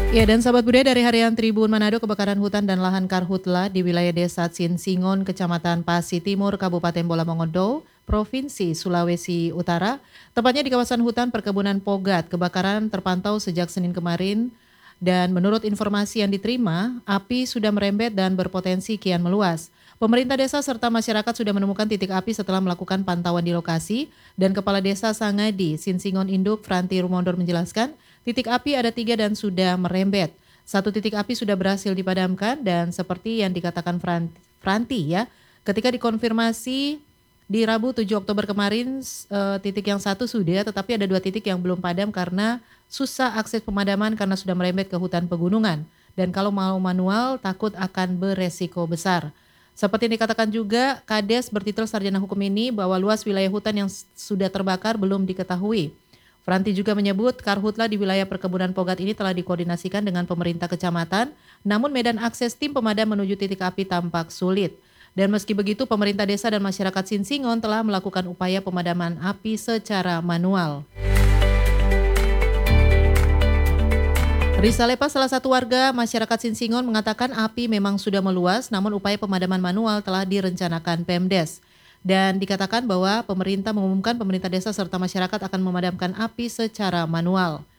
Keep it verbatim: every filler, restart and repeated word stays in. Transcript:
Ya, dan sahabat budaya dari Harian Tribun Manado, kebakaran hutan dan lahan karhutla di wilayah Desa Sinsingon, Kecamatan Pasi Timur, Kabupaten Bola Mongondo, Provinsi Sulawesi Utara, tepatnya di kawasan hutan perkebunan Pogat. Kebakaran terpantau sejak Senin kemarin dan menurut informasi yang diterima, api sudah merembet dan berpotensi kian meluas. Pemerintah desa serta masyarakat sudah menemukan titik api setelah melakukan pantauan di lokasi, dan Kepala Desa Sangadi, Sinsingon Induk, Franti Rumondor menjelaskan, titik api ada tiga dan sudah merembet. Satu titik api sudah berhasil dipadamkan dan seperti yang dikatakan Fran- Franti ya, ketika dikonfirmasi di Rabu tujuh Oktober kemarin, eh, titik yang satu sudah, tetapi ada dua titik yang belum padam karena susah akses pemadaman karena sudah merembet ke hutan pegunungan. Dan kalau mau manual takut akan beresiko besar. Seperti yang dikatakan juga, Kades bertitel Sarjana Hukum ini bahwa luas wilayah hutan yang s- sudah terbakar belum diketahui. Franti juga menyebut karhutla di wilayah perkebunan Pogat ini telah dikoordinasikan dengan pemerintah kecamatan, namun medan akses tim pemadam menuju titik api tampak sulit. Dan meski begitu, pemerintah desa dan masyarakat Sinsingon telah melakukan upaya pemadaman api secara manual. Risa Lepa, salah satu warga masyarakat Sinsingon, mengatakan api memang sudah meluas, namun upaya pemadaman manual telah direncanakan Pemdes. Dan dikatakan bahwa pemerintah mengumumkan pemerintah desa serta masyarakat akan memadamkan api secara manual.